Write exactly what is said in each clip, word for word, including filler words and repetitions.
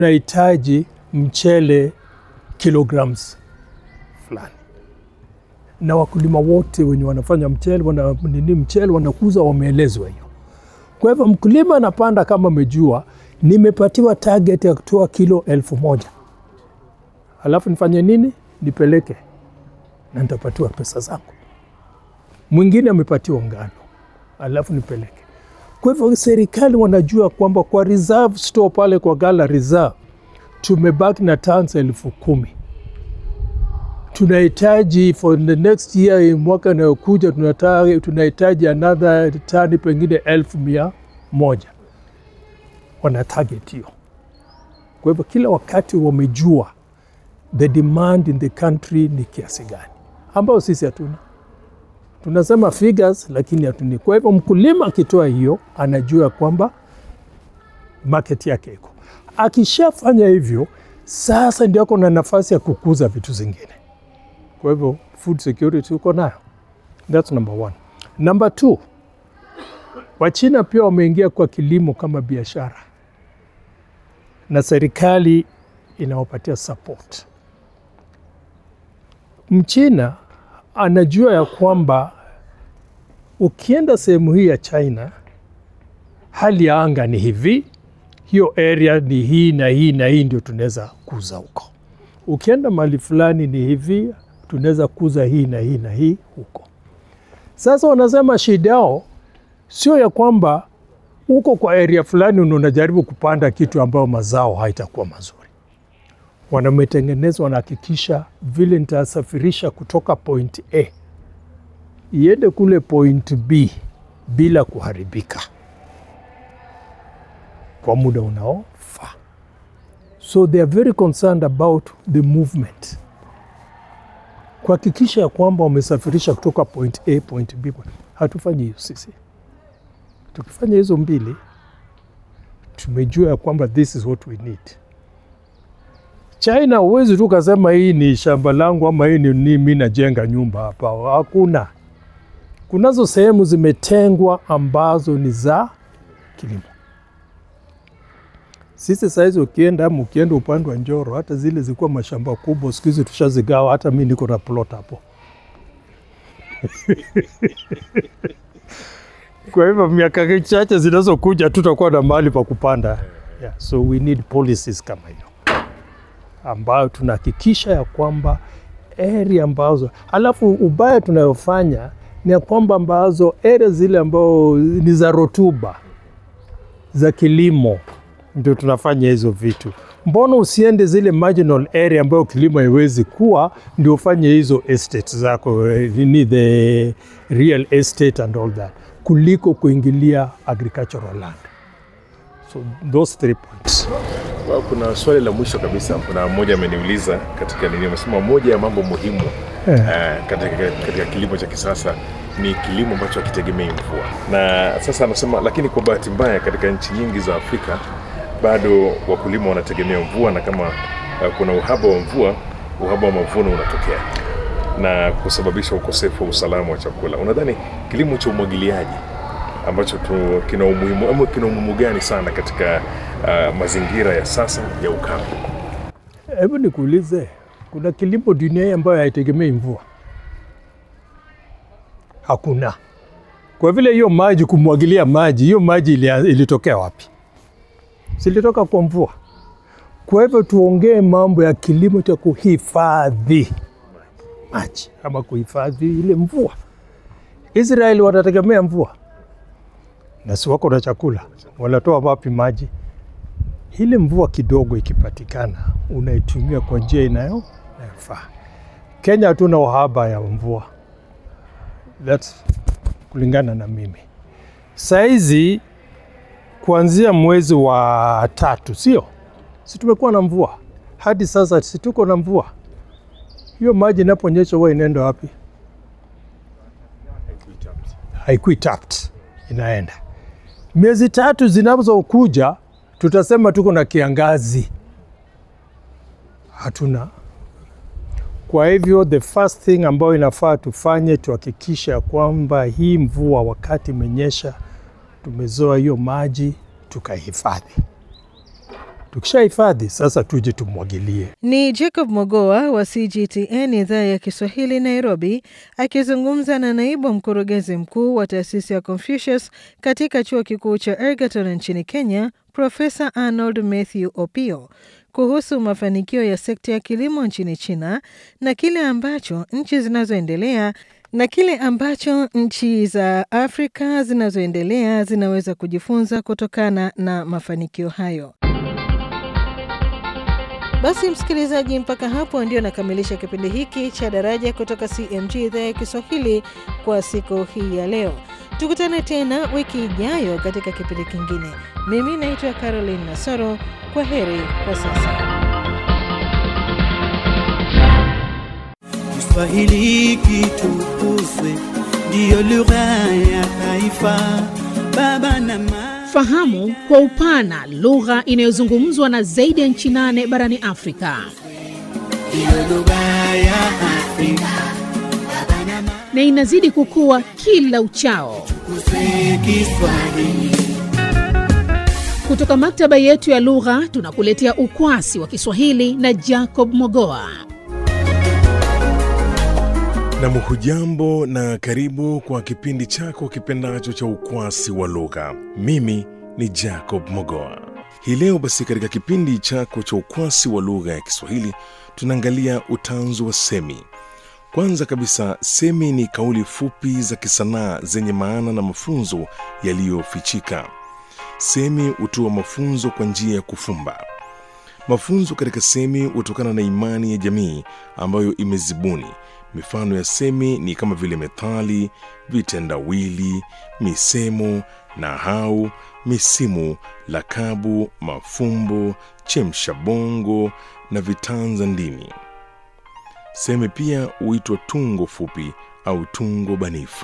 tunahitaji mchele kilograms fulani. Na wakulima wote wenye wanafanya mchele, wana nini mchele wanakuza wameelezwa hiyo. Kwa hivyo mkulima anapanda kama amejua nimepatiwa target ya kutoa kilo elfu moja. Alafu nifanye nini? Nipeleke na nitapatiwa pesa zangu. Mwingine amepatiwa ngano. Alafu nipeleke. Kwa hivyo serikali wanajua kwamba kwa reserve store pale kwa gala reserve tumebaki na tons elfu kumi. Tunahitaji for the next year, mwaka unaokuja tunahitaji another tani pengine elfu mia moja. Wana target hiyo. Kwa hivyo kila wakati wamejua the demand in the country ni kiasi gani, ambao sisi hatuna. Tunasema figures lakini hatuni. Kwa hivyo mkulima akitoa hiyo anajua kwamba market yake iko. Akishafanya hivyo sasa ndio kuna nafasi ya kukuza vitu zingine. Kwa hivyo food security uko nayo. That's number one. Number two, Wachina pia wameingia kwa kilimo kama biashara. Na serikali inawapatia support. Mchina anajua ya kwamba ukienda sehemu hii ya China, hali ya anga ni hivi, hiyo area ni hii na hii na hii ndio tunaweza kuza huko. Ukienda mahali fulani ni hivi, tunaweza kuza hii na hii na hii huko. Sasa wanasema shida yao sio ya kwamba uko kwa area fulani unajaribu kupanda kitu ambao mazao haitakuwa mazuri. Wanametengeneza, wanahakikisha vile nitasafirisha kutoka point A iende kule point B bila kuharibika kwa muda unaofaa. So they are very concerned about the movement. Kuhakikisha kwamba wamesafirisha kutoka point A point B. Hatufanyi hiyo sisi. Tukifanya hizo mbili tumejua ya kwamba this is what we need. China huwezi tu kusema hii ni shamba langu ama hii ni mimi najenga nyumba hapa. Hakuna. Kunazo sehemu zimetengwa ambazo ni za kilimo. Sisi saizi ukienda ama ukienda upande wa Njoro, hata zile zilikuwa mashamba kubwa siku hizi tushazigawa, hata mimi niko na plot hapo. Kwa hivyo miaka chache zinazokuja tutakuwa na mahali pa kupanda. Yeah, so we need policies kama hiyo ambayo tunahakikisha ya kwamba area ambazo, alafu ubaya tunayofanya ni ya kwamba ambazo area zile ambao ni za rotuba za kilimo ndio tunafanya hizo vitu. Mbona usiende zile marginal area ambayo kilimo haiwezi kuwa ndio ufanye hizo estates zako, ni the real estate and all that, kuliko kuingilia agricultural land. So those three points. Well, kuna swali la mwisho kabisa. Kuna mmoja ameniuliza katika nini, amesema moja ya mambo muhimu yeah. uh, katika, katika kilimo cha kisasa ni kilimo ambacho hakitegemei mvua. Na sasa anasema lakini kwa bahati mbaya katika nchi nyingi za Afrika bado wakulima wanategemea mvua, na kama uh, kuna uhaba wa mvua, uhaba wa mavuno unatokea na kusababisha ukosefu wa usalama wa chakula. Unadhani kilimo cha umwagiliaji ambacho tu kina umuhimu ama kina umuhimu gani sana katika uh, mazingira ya sasa ya ukame? Hebu nikuulize, kuna kilimo duniani ambayo haitegemei mvua? Hakuna. Kwa vile hiyo maji, kumwagilia maji, hiyo maji ilitokea wapi? Silitoka kwa mvua. Kwa hivyo tuongee mambo ya kilimo cha kuhifadhi maji ama kuhifadhi ile mvua. Israeli watategemea mvua na si wako na chakula, wanatoa wapi maji? Ile mvua kidogo ikipatikana unaitumia kwa njia inayofaa. Kenya hatuna uhaba ya mvua. That's kulingana na mimi. Saizi kuanzia mwezi wa tatu, sio? Si tumekuwa na mvua. Hadi sasa si tuko na mvua. Hiyo maji inaponyesha huwa inaenda wapi? Haikui tapped. Inaenda. Miezi tatu zinazokuja tutasema tuko na kiangazi. Hatuna. Kwa hivyo the first thing ambayo inafaa tufanye, tuhakikisha kwamba hii mvua wakati imenyesha tumezoa hiyo maji tukahifadhi. Tukishahifadhi sasa tuje tumwagilie. Ni Jacob Mogoa wa C G T N idhaa ya Kiswahili Nairobi, akizungumza na naibu mkurugenzi mkuu wa taasisi ya Confucius katika chuo kikuu cha Egerton nchini Kenya, Profesa Arnold Mathew Opio, kuhusu mafanikio ya sekta ya kilimo nchini China na kile ambacho nchi zinazoendelea na kile ambacho nchi za Afrika zinazoendelea zinaweza kujifunza kutokana na mafanikio hayo. Basi msikilizaji, mpaka hapo ndio nakamilisha kipindi hiki cha Daraja kutoka C M G idhaa ya Kiswahili kwa siku hii ya leo. Tukutane tena wiki ijayo katika kipindi kingine. Mimi naitwa Caroline Nasoro. Kwa heri kwa sasa. Kiswahili kitukuzwe, ndiyo lugha ya taifa. Baba na mama, fahamu kwa upana lugha inayozungumzwa na zaidi ya nchi nane barani Afrika. ndiyo lugha ya Afrika. Baba na mama, Na inazidi kukua kila uchao. tukuzwe Kiswahili. Kutoka maktaba yetu ya lugha tunakuletea ukwasi wa Kiswahili na Jacob Mogoa. Na mhujambo na karibu kwa kipindi chako kipendacho cha ukwasi wa lugha. Mimi ni Jacob Mogoa. Hii leo basi katika kipindi chako cha ukwasi wa lugha ya Kiswahili tunaangalia utanzu wa semi. Kwanza kabisa, semi ni kauli fupi za kisanaa zenye maana na mafunzo yaliyofichika. Semi hutoa mafunzo kwa njia ya kufumba. Mafunzo katika semi hutokana na imani ya jamii ambayo imezibuni. Mifano ya semi ni kama vile methali, vitendawili, misemo, nahau, misimu, lakabu, mafumbo, chemshabongo na vitanza ndimi. Semi pia huitwa tungo fupi au tungo banifu.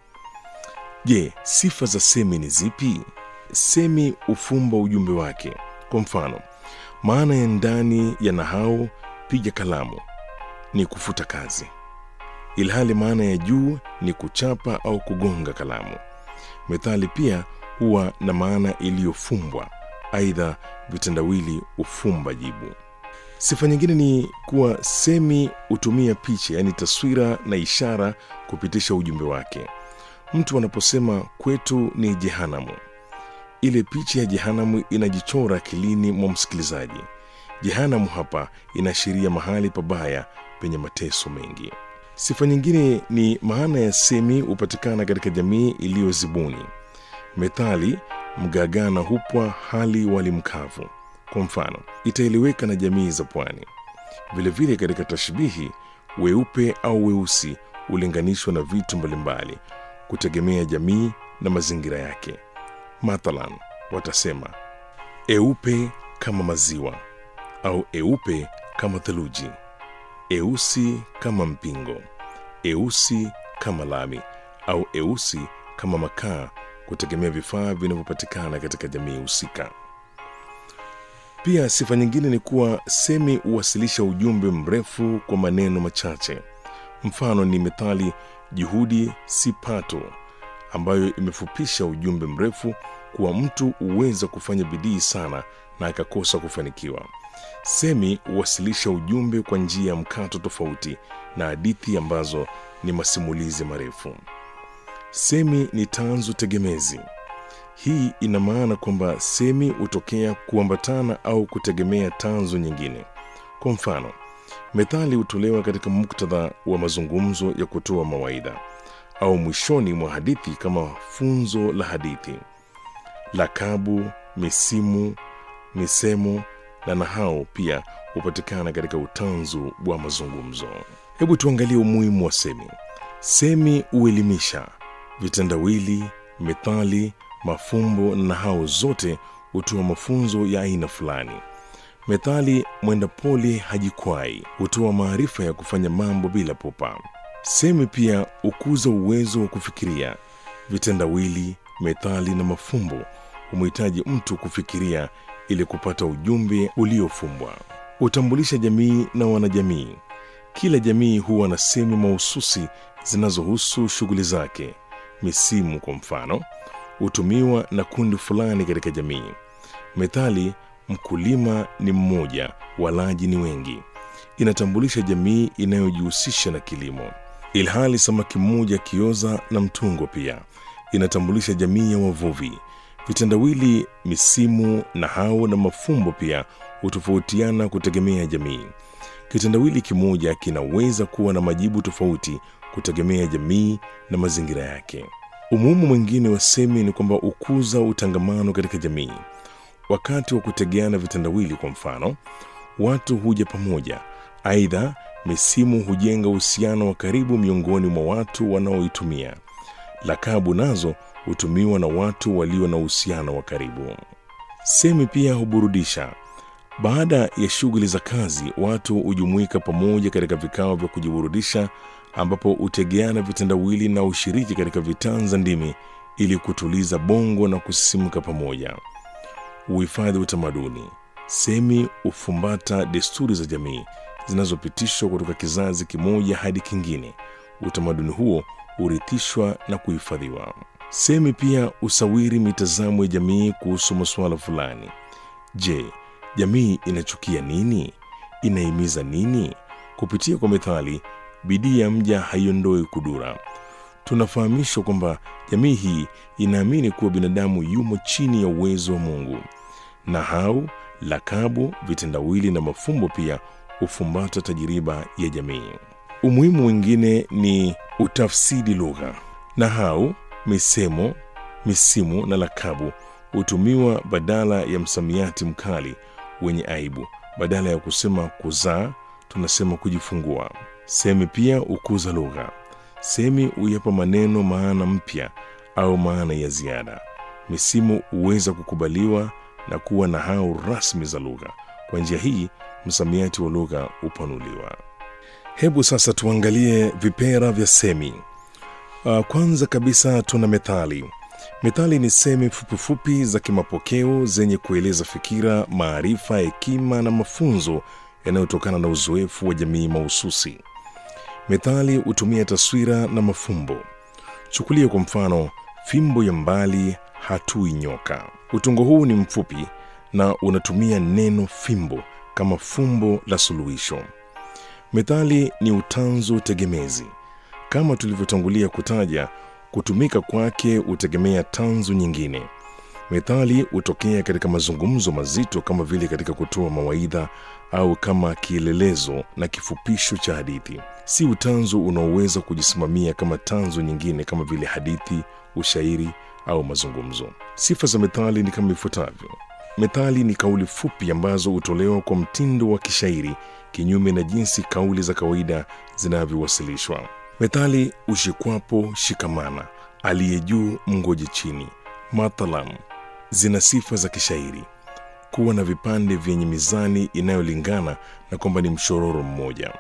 Je, sifa za semi ni zipi? Semi hufumba ujumbe wake. Kwa mfano, maana ya ndani ya nahau piga kalamu ni kufuta kazi, ilhali maana ya juu ni kuchapa au kugonga kalamu. Methali pia huwa na maana iliyofumbwa, aidha vitendawili hufumba jibu. Sifa nyingine ni kuwa semi hutumia picha, yani taswira na ishara kupitisha ujumbe wake. Mtu anaposema kwetu ni jehanamu, ile picha ya jehanamu inajichora akilini mwa msikilizaji. Jehanamu hapa inaashiria mahali pabaya penye mateso mengi. Sifa nyingine ni maana ya semi hupatikana katika jamii iliyozibuni. Methali, mgagana hupwa hali wali mkavu, kwa mfano, itaeleweka na jamii za pwani. Vile vile katika tashbihi, weupe au weusi ulinganishwa na vitu mbalimbali kutegemea jamii na mazingira yake. Mathalan, watasema eupe kama maziwa au eupe kama theluji, eusi kama mpingo, eusi kama lami au eusi kama makaa, kutegemea vifaa vinavyopatikana katika jamii husika. Pia sifa nyingine ni kuwa semi huwasilisha ujumbe mrefu kwa maneno machache. Mfano ni methali, juhudi si pato, ambayo imefupisha ujumbe mrefu kuwa mtu huweza kufanya bidii sana na akakosa kufanikiwa. Semi huwasilisha ujumbe kwa njia ya mkato tofauti na hadithi ambazo ni masimulizi marefu. Semi ni tanzu tegemezi. Hii ina maana kwamba semi hutokea kuambatana au kutegemea tanzu nyingine. Kwa mfano, methali hutolewa katika muktadha wa mazungumzo ya kutoa mawaidha au mwishoni mwa hadithi kama funzo la hadithi. Lakabu, misimu, misemo na nahau pia hupatikana katika utanzu wa mazungumzo. Hebu tuangalie umuhimu wa semi. Semi huelimisha. Vitendawili, methali, mafumbo na nahau zote hutoa mafunzo ya aina fulani. Methali, mwenda pole hajikwai, hutoa maarifa ya kufanya mambo bila pupa. Semi pia hukuza uwezo wa kufikiria. Vitendawili, methali na mafumbo humhitaji mtu kufikiria ili kupata ujumbe uliofumbwa. Hutambulisha jamii na wanajamii. Kila jamii huwa na semi mahususi zinazohusu shughuli zake. Misimu kwa mfano hutumiwa na kundi fulani katika jamii. Methali mkulima ni mmoja, walaji ni wengi. Inatambulisha jamii inayojihusisha na kilimo. Ilhali samaki mmoja kioza na mtungo pia inatambulisha jamii ya wavuvi. Vitendawili, misimu, nahau na mafumbo pia hutofautiana kutegemea jamii. Kitendawili kimoja kinaweza kuwa na majibu tofauti kutegemea jamii na mazingira yake. Umuhimu mwingine wa semi ni kwamba ukuza utangamano katika jamii. Wakati wa kutegeana vitendawili, kwa mfano, watu huja pamoja. Aidha, misimu hujenga uhusiano wa karibu miongoni mwa watu wanaoitumia. Lakabu nazo hutumiwa na watu walio na uhusiano wa karibu. Semi pia huburudisha. Baada ya shughuli za kazi, watu hujumuika pamoja katika vikao vya kujiburudisha, ambapo hutegeana vitendawili na ushiriki katika vitanza ndimi ili kutuliza bongo na kusisimka pamoja. Uhifadhi utamaduni. Semi hufumbata desturi za jamii zinazopitishwa kutoka kizazi kimoja hadi kingine. Utamaduni huo hurithishwa na kuhifadhiwa. Semi pia usawiri mitazamo ya jamii kuhusu masuala fulani. Je, jamii inachukia nini? Inahimiza nini? Kupitia kwa methali, bidii ya mja haiondoi kudura, tunafahamishwa kwamba jamii hii inaamini kuwa binadamu yumo chini ya uwezo wa Mungu. Nahau, lakabu, vitendawili na mafumbo pia hufumbata tajiriba ya jamii. Umuhimu mwingine ni utafsiri lugha. Nahau, misemo, misimu na lakabu hutumiwa badala ya msamiati mkali wenye aibu. Badala ya kusema kuzaa, tunasema kujifungua. Semi pia ukuza lugha. Semi huyapa maneno maana mpya au maana ya ziada. Misimu huweza kukubaliwa na kuwa nahau rasmi za lugha. Kwa njia hii, msamiati wa lugha upanuliwa. Hebu sasa tuangalie vipera vya semi. Uh, kwanza kabisa tuna methali. Methali ni semi fupifupi za kimapokeo zenye kueleza fikira, maarifa, hekima na mafunzo yanayotokana na uzoefu wa jamii mahususi. Methali hutumia taswira na mafumbo. Chukulia kwa mfano, fimbo ya mbali hatui nyoka. Utungo huu ni mfupi na unatumia neno fimbo kama fumbo la suluhisho. Methali ni utanzu tegemezi. Kama tulivyotangulia kutaja, kutumika kwake hutegemea tanzu nyingine. Methali hutokea katika mazungumzo mazito kama vile katika kutoa mawaidha au kama kielelezo na kifupisho cha hadithi. Si utanzu unaoweza kujisimamia kama tanzu nyingine kama vile hadithi, ushairi au mazungumzo. Sifa za methali ni kama ifuatavyo. Methali ni kauli fupi ambazo hutolewa kwa mtindo wa kishairi, kinyume na jinsi kauli za kawaida zinavyowasilishwa. Methali ushikwapo shikamana, aliye juu mngoje chini. Mathalan, zina sifa za kishairi: kuwa na vipande vyenye mizani inayolingana na kwamba ni mshororo mmoja.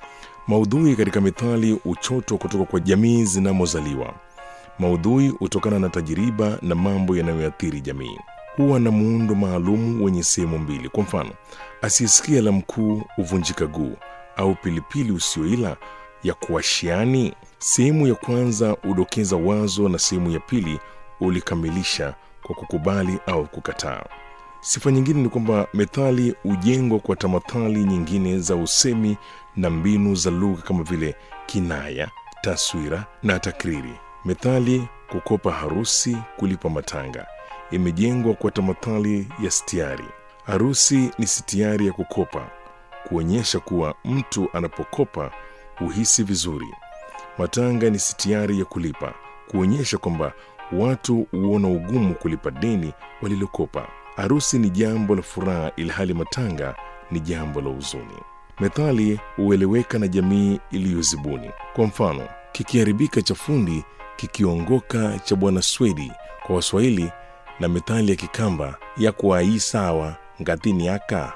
Maudhui katika methali uchotwa kutoka kwa jamii zinamozaliwa. Maudhui hutokana na tajiriba na mambo yanayoathiri jamii. Huwa na muundo maalumu wenye sehemu mbili. Kwa mfano, asiyesikia la mkuu uvunjika guu, au pilipili usioila ya kuashiani. Sehemu ya kwanza udokeza wazo na sehemu ya pili ulikamilisha kwa kukubali au kukataa. Sifa nyingine ni kwamba methali hujengwa kwa tamathali nyingine za usemi na mbinu za lugha kama vile kinaya, taswira na takriri. Methali kukopa harusi, kulipa matanga imejengwa kwa tamathali ya stiari. Harusi ni stiari ya kukopa, kuonyesha kuwa mtu anapokopa uhisi vizuri. Matanga ni stiari ya kulipa, kuonyesha kwamba watu huona ugumu kulipa deni walilokopa. Harusi ni jambo la furaha, ilhali matanga ni jambo la huzuni. Methali hueleweka na jamii iliyozibuni. Kwa mfano, kikiharibika cha fundi, kikiongoka cha bwana Swedi kwa Waswahili, na methali ya Kikamba ya kuai sawa ngatini aka,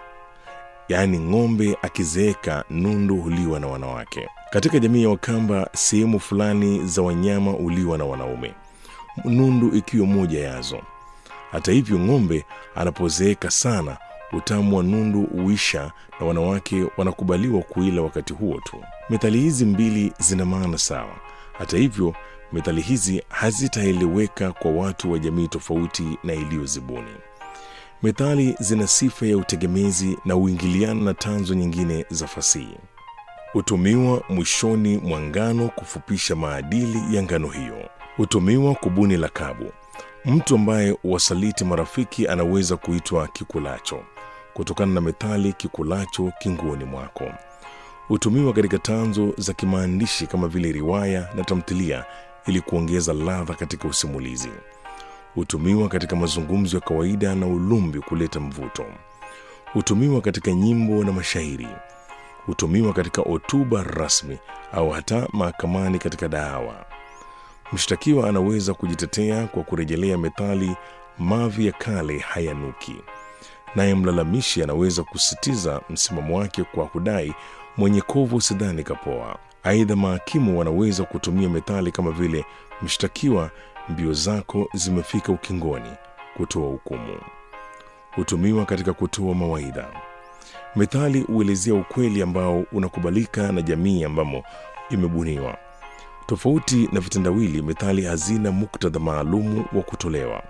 yaani ng'ombe akizeeka nundu huliwa na wanawake. Katika jamii ya Wakamba, sehemu fulani za wanyama huliwa na wanaume, nundu ikiwa moja yazo. Hata hivyo, ng'ombe anapozeeka sana, utamu wa nundu huisha na wanawake wanakubaliwa kuila wakati huo tu. Methali hizi mbili zina maana sawa. Hata hivyo, methali hizi hazitaeleweka kwa watu wa jamii tofauti na iliyozibuni. Methali zina sifa ya utegemezi na uingiliano na tanzo nyingine za fasihi. Hutumiwa mwishoni mwa ngano kufupisha maadili ya ngano hiyo. Hutumiwa kubuni lakabu. Mtu ambaye wasaliti marafiki anaweza kuitwa kikulacho, kutokana na methali kikulacho kinguoni mwako. Hutumiwa katika tanzo za kimaandishi kama vile riwaya na tamthilia ili kuongeza ladha katika usimulizi. Hutumiwa katika mazungumzo ya kawaida na ulumbi kuleta mvuto. Hutumiwa katika nyimbo na mashairi. Hutumiwa katika hotuba rasmi au hata mahakamani katika dawa. Mshtakiwa anaweza kujitetea kwa kurejelea methali mavi ya kale hayanuki. Naye mlalamishi anaweza kusitiza msimamo wake kwa kudai mwenye kovu sidhani kapoa. Aidha, mahakimu wanaweza kutumia methali kama vile mshtakiwa, mbio zako zimefika ukingoni, kutoa hukumu. Hutumiwa katika kutoa mawaidha. Methali huelezea ukweli ambao unakubalika na jamii ambamo imebuniwa. Tofauti na vitendawili, methali hazina muktadha maalumu wa kutolewa.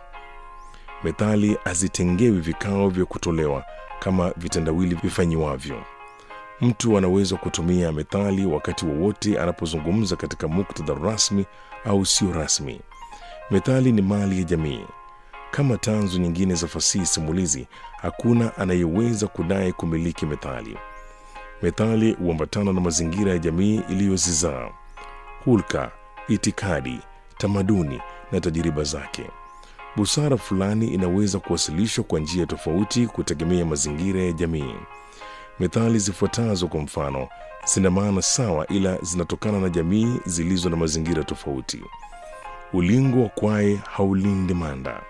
Methali hazitengewi vikao vya kutolewa kama vitendawili vifanyiwavyo. Mtu anaweza kutumia methali wakati wowote anapozungumza katika muktadha rasmi au sio rasmi. Methali ni mali ya jamii. Kama tanzu nyingine za fasihi simulizi, hakuna anayeweza kudai kumiliki methali. Methali huambatana na mazingira ya jamii iliyozizaa, hulka, itikadi, tamaduni na tajiriba zake. Busara fulani inaweza kuwasilishwa kwa njia tofauti kutegemea mazingira ya jamii. Methali zifuatazo kwa mfano zina maana sawa, ila zinatokana na jamii zilizo na mazingira tofauti. Ulingo wa kwae haulindi manda.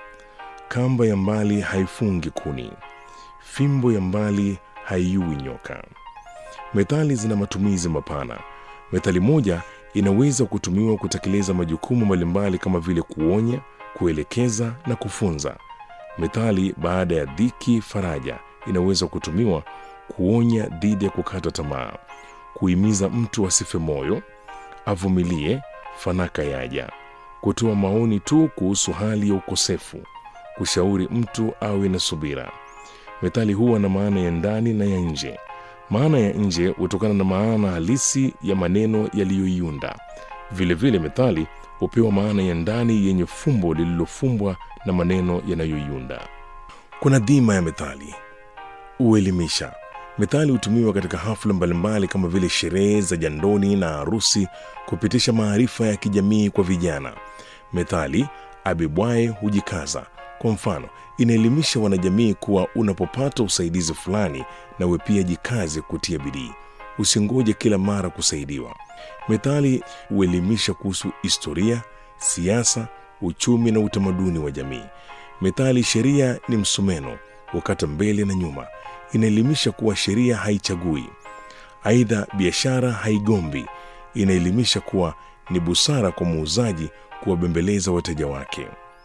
Kamba ya mbali haifungi kuni. Fimbo ya mbali haiui nyoka. Methali zina matumizi mapana. Methali moja inaweza kutumiwa kutekeleza majukumu mbalimbali kama vile kuonya, kuelekeza na kufunza. Methali baada ya dhiki faraja inaweza kutumiwa kuonya dhidi ya kukata tamaa, kuhimiza mtu asife moyo, avumilie, fanaka yaja, kutoa maoni tu kuhusu hali ya ukosefu, kushauri mtu awe na subira. Methali huwa na maana ya ndani na ya nje. Maana ya nje hutokana na maana halisi ya maneno yaliyoiunda. Vile vile methali hupewa maana ya ndani yenye fumbo lililofumbwa na maneno yanayoiunda. Kuna dhima ya methali: uelimisha. Methali hutumiwa katika hafla mbalimbali kama vile sherehe za jandoni na harusi kupitisha maarifa ya kijamii kwa vijana. Methali abebwaye hujikaza, kwa mfano, inaelimisha wanajamii kuwa unapopata usaidizi fulani na we pia jikaze kutia bidii. Usingoje kila mara kusaidiwa. Methali huelimisha kuhusu historia, siasa, uchumi na utamaduni wa jamii. Methali sheria ni msumeno, hukata mbele na nyuma. Inaelimisha kuwa sheria haichagui. Aidha, biashara haigombi. Inaelimisha kuwa ni busara kwa muuzaji kuwabembeleza wateja wake.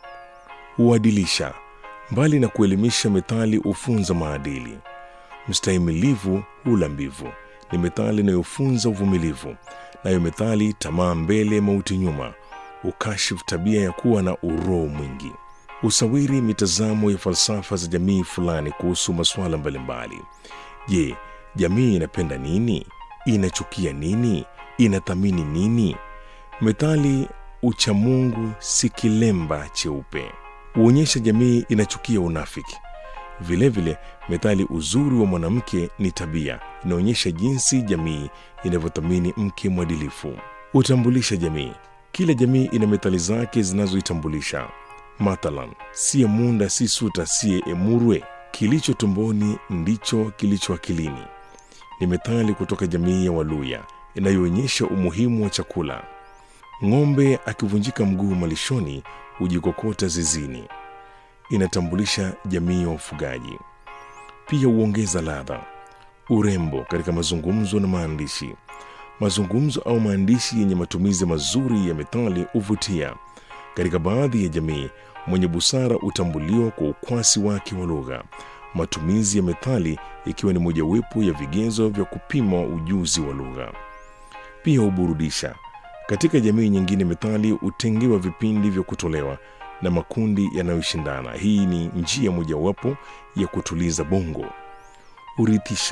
Huadilisha. Mbali na kuelimisha, methali hufunza maadili. Mstahimilivu hula mbivu ni methali inayofunza uvumilivu. Nayo methali tamaa mbele mauti nyuma ukashifu tabia ya kuwa na uroho mwingi. Usawiri mitazamo ya falsafa za jamii fulani kuhusu masuala mbalimbali. Je, jamii inapenda nini? Inachukia nini? Inathamini nini? Methali uchamungu si kilemba cheupe huonyesha jamii inachukia unafiki. Vile vile methali uzuri wa mwanamke ni tabia inaonyesha jinsi jamii inavyothamini mke mwadilifu. Utambulisha jamii. Kila jamii ina methali zake zinazoitambulisha. Mathalan, siye munda si suta siye emurwe, kilicho tumboni ndicho kilicho akilini. Ni methali kutoka jamii ya Waluya inayoonyesha umuhimu wa chakula. Ng'ombe akivunjika mguu malishoni hujikokota zizini. Inatambulisha jamii ya ufugaji. Pia huongeza ladha, urembo katika mazungumzo na maandishi. Mazungumzo au maandishi yenye matumizi mazuri ya methali huvutia. Katika baadhi ya jamii, mwenye busara hutambuliwa kwa ukwasi wake wa lugha. Matumizi ya methali ikiwa ni mojawapo ya vigezo vya kupima ujuzi wa lugha. Pia huburudisha. Katika jamii nyingine, methali hutengewa vipindi vya kutolewa na makundi yanayoshindana. Hii ni njia mojawapo ya kutuliza bongo, hurithisha